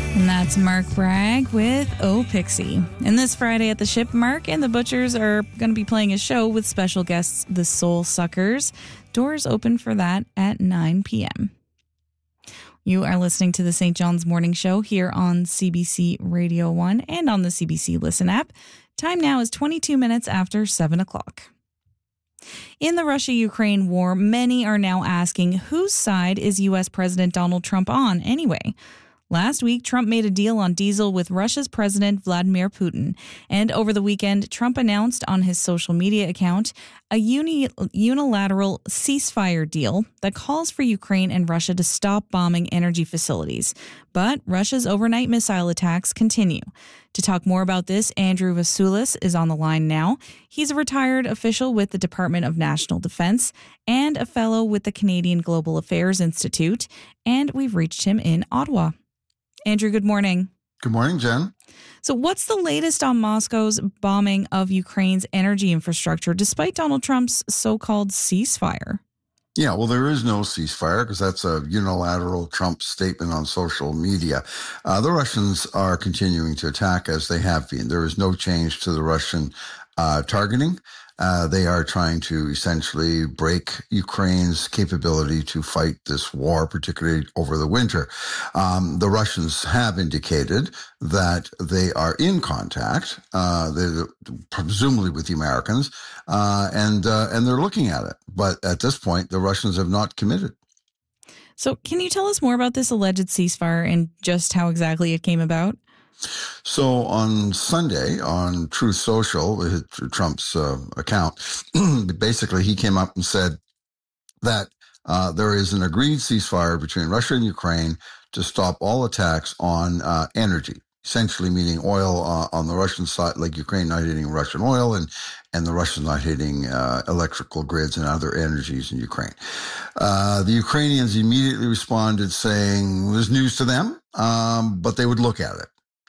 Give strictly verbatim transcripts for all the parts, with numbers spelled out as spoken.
And that's Mark Bragg with Oh Pixie. And this Friday at the Ship, Mark and the Butchers are going to be playing a show with special guests, the Soul Suckers. Doors open for that at nine p.m. You are listening to the Saint John's Morning Show here on C B C Radio one and on the C B C Listen app. Time now is twenty-two minutes after seven o'clock. In the Russia-Ukraine war, many are now asking whose side is U S. President Donald Trump on anyway? Last week, Trump made a deal on diesel with Russia's President Vladimir Putin. And over the weekend, Trump announced on his social media account a uni- unilateral ceasefire deal that calls for Ukraine and Russia to stop bombing energy facilities. But Russia's overnight missile attacks continue. To talk more about this, Andrew Vasulis is on the line now. He's a retired official with the Department of National Defense and a fellow with the Canadian Global Affairs Institute. And we've reached him in Ottawa. Andrew, good morning. Good morning, Jen. So what's the latest on Moscow's bombing of Ukraine's energy infrastructure, despite Donald Trump's so-called ceasefire? Yeah, well, there is no ceasefire because that's a unilateral Trump statement on social media. Uh, the Russians are continuing to attack as they have been. There is no change to the Russian uh, targeting. Uh, they are trying to essentially break Ukraine's capability to fight this war, particularly over the winter. Um, the Russians have indicated that they are in contact, uh, they, presumably with the Americans, uh, and uh, and they're looking at it. But at this point, the Russians have not committed. So can you tell us more about this alleged ceasefire and just how exactly it came about? So on Sunday, on Truth Social, Trump's uh, account, basically he came up and said that uh, there is an agreed ceasefire between Russia and Ukraine to stop all attacks on uh, energy, essentially meaning oil uh, on the Russian side, like Ukraine not hitting Russian oil and, and the Russians not hitting uh, electrical grids and other energies in Ukraine. Uh, the Ukrainians immediately responded saying it was news to them, um, but they would look at it.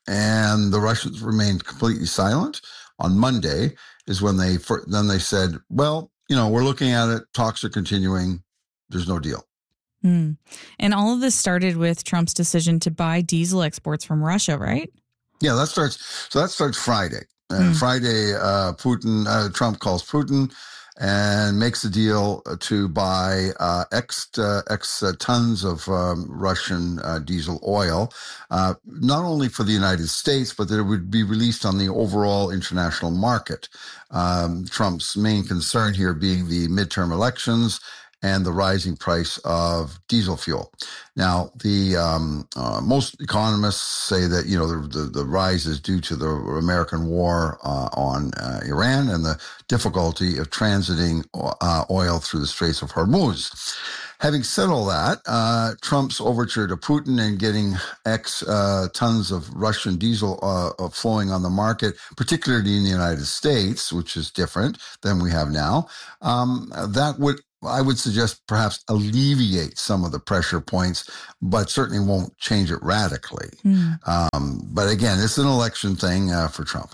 And the Russians remained completely silent. On Monday is when they then they said, well, you know, we're looking at it. Talks are continuing. There's no deal. Mm. And all of this started with Trump's decision to buy diesel exports from Russia, right? Yeah, that starts. So that starts Friday. And mm. Friday, uh, Putin, uh, Trump calls Putin and makes a deal to buy uh, X, uh, X uh, tons of um, Russian uh, diesel oil, uh, not only for the United States, but that it would be released on the overall international market. Um, Trump's main concern here being the midterm elections and the rising price of diesel fuel. Now, the um, uh, most economists say that, you know, the, the, the rise is due to the American war uh, on uh, Iran and the difficulty of transiting uh, oil through the Straits of Hormuz. Having said all that, uh, Trump's overture to Putin and getting X uh, tons of Russian diesel uh, flowing on the market, particularly in the United States, which is different than we have now, um, that would I would suggest perhaps alleviate some of the pressure points, but certainly won't change it radically. Mm. Um, but again, it's an election thing uh, for Trump.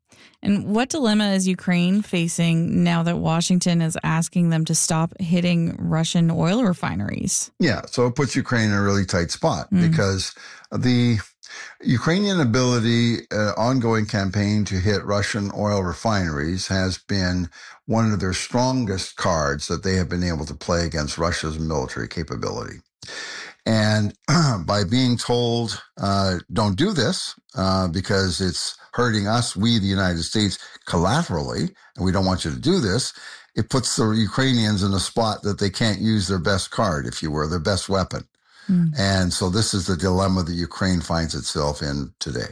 And what dilemma is Ukraine facing now that Washington is asking them to stop hitting Russian oil refineries? Yeah, so it puts Ukraine in a really tight spot mm. because the Ukrainian ability, uh, ongoing campaign to hit Russian oil refineries has been one of their strongest cards that they have been able to play against Russia's military capability. And by being told, uh, don't do this uh, because it's hurting us, we, the United States, collaterally, and we don't want you to do this, it puts the Ukrainians in a spot that they can't use their best card, if you were, their best weapon. Mm. And so this is the dilemma that Ukraine finds itself in today.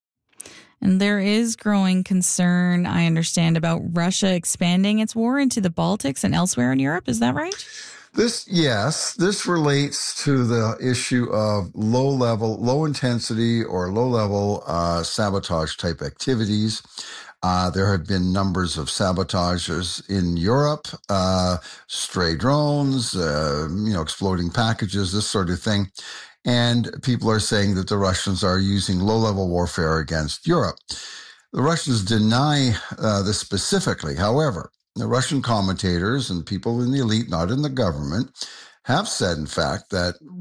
And there is growing concern, I understand, about Russia expanding its war into the Baltics and elsewhere in Europe. Is that right? This, yes, this relates to the issue of low level, low intensity or low level uh, sabotage type activities. Uh, there have been numbers of sabotages in Europe, uh, stray drones, uh, you know, exploding packages, this sort of thing. And people are saying that the Russians are using low-level warfare against Europe. The Russians deny uh, this specifically. However, the Russian commentators and people in the elite, not in the government, have said, in fact, that, well,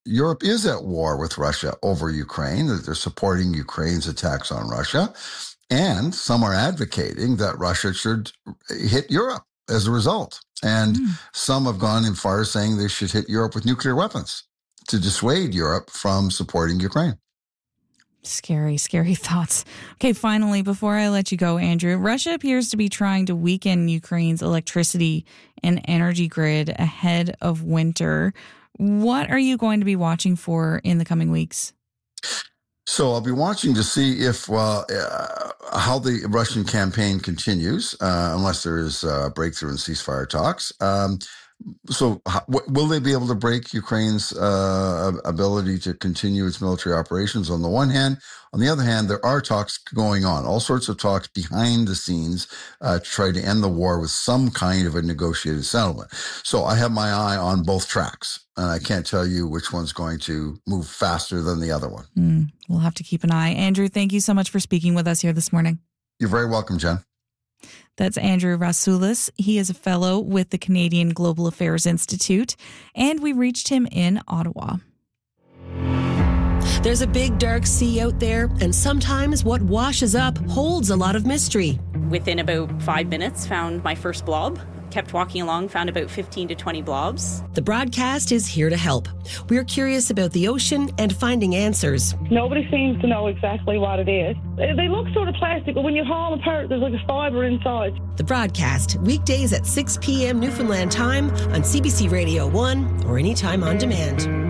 Europe is at war with Russia over Ukraine, that they're supporting Ukraine's attacks on Russia. And some are advocating that Russia should hit Europe as a result. And mm. some have gone in far as saying they should hit Europe with nuclear weapons to dissuade Europe from supporting Ukraine. Scary, scary thoughts. Okay, finally, before I let you go, Andrew, Russia appears to be trying to weaken Ukraine's electricity and energy grid ahead of winter. What are you going to be watching for in the coming weeks? So I'll be watching to see if uh, uh, how the Russian campaign continues, uh, unless there is a breakthrough in ceasefire talks. Um, so how, will they be able to break Ukraine's uh, ability to continue its military operations on the one hand? On the other hand, there are talks going on, all sorts of talks behind the scenes uh, to try to end the war with some kind of a negotiated settlement. So I have my eye on both tracks, and I can't tell you which one's going to move faster than the other one. Mm, we'll have to keep an eye. Andrew, thank you so much for speaking with us here this morning. You're very welcome, Jen. That's Andrew Rasiulis. He is a fellow with the Canadian Global Affairs Institute, and we reached him in Ottawa. There's a big dark sea out there, and sometimes what washes up holds a lot of mystery. Within about five minutes, found my first blob. Kept walking along, found about fifteen to twenty blobs. The broadcast is here to help. We're curious about the ocean and finding answers. Nobody seems to know exactly what it is. They look sort of plastic, but when you haul them apart, there's like a fibre inside. The broadcast, weekdays at six p.m. Newfoundland time on C B C Radio one or anytime on demand.